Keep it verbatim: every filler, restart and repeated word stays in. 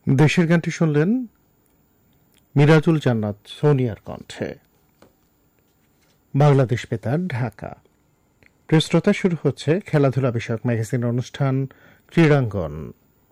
দেশের গানটি শুনলেন মিরাজুল জান্নাত সোনিয়ার কণ্ঠে। বাংলাদেশ বেতার, ঢাকা। প্রিয় শ্রোতা, শুরু হচ্ছে খেলাধুলা বিষয়ক ম্যাগাজিন অনুষ্ঠান ক্রীড়াঙ্গন।